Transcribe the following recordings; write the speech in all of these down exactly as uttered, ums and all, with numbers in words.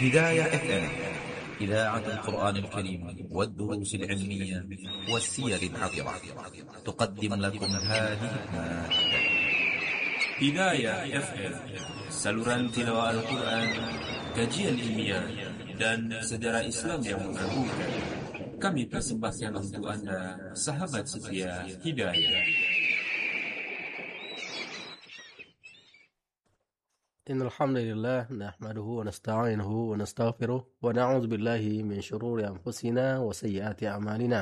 هداية اف ام، إذاعة القرآن الكريم والدروس العلمية والسير العطرة، تقدم لكم هذه المادة. Hidayah F M, saluran tilawah Al-Quran, kajian ilmiah, dan sejarah Islam yang mengagumkan. Kami persembahkan untuk Anda, sahabat setia Hidayah. إن الحمد لله نحمده ونستعينه ونستغفره ونعوذ بالله من شرور أنفسنا وسيئات أعمالنا.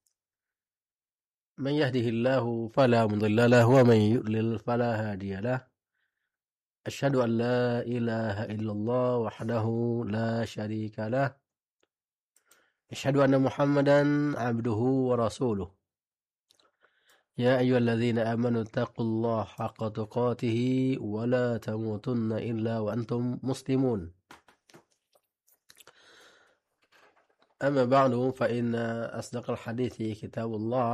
من يهده الله فلا مضل له ومن يضلل فلا هادي له. أشهد أن لا إله إلا الله وحده لا شريك له. أشهد أن محمدا عبده ورسوله. يا أيها الذين آمنوا اتقوا الله حق تقاته ولا تموتن إلا وأنتم مسلمون. أما بعد فإن أصدق الحديث كتاب الله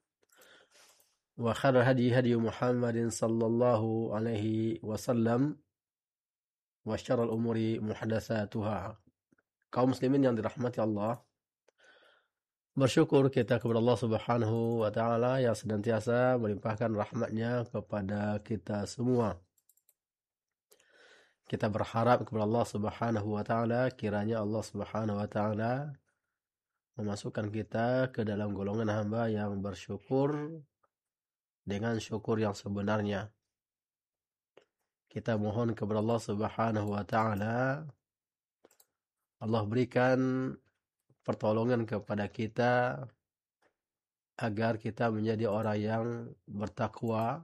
وخير الهدي هدي محمد صلى الله عليه وسلم وشر الأمور محدثاتها. Kaum muslimin yang dirahmati Allah, bersyukur kita kepada Allah Subhanahu wa Ta'ala yang senantiasa melimpahkan rahmatnya kepada kita semua. Kita berharap kepada Allah Subhanahu wa Ta'ala, kiranya Allah Subhanahu wa Ta'ala memasukkan kita ke dalam golongan hamba yang bersyukur dengan syukur yang sebenarnya. Kita mohon kepada Allah Subhanahu wa Ta'ala, Allah berikan pertolongan kepada kita agar kita menjadi orang yang bertakwa.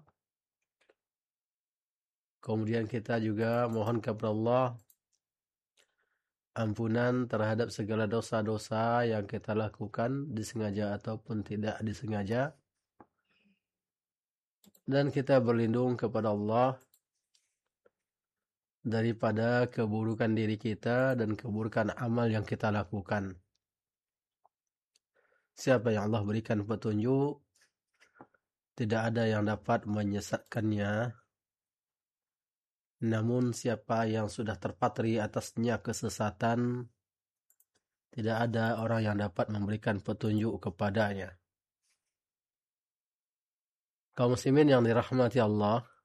Kemudian kita juga mohon kepada Allah ampunan terhadap segala dosa-dosa yang kita lakukan disengaja ataupun tidak disengaja. Dan kita berlindung kepada Allah daripada keburukan diri kita dan keburukan amal yang kita lakukan. Siapa yang Allah berikan petunjuk, tidak ada yang dapat menyesatkannya. Namun siapa yang sudah terpatri atasnya kesesatan, tidak ada orang yang dapat memberikan petunjuk kepadanya. Kaum muslimin yang dirahmati Allah,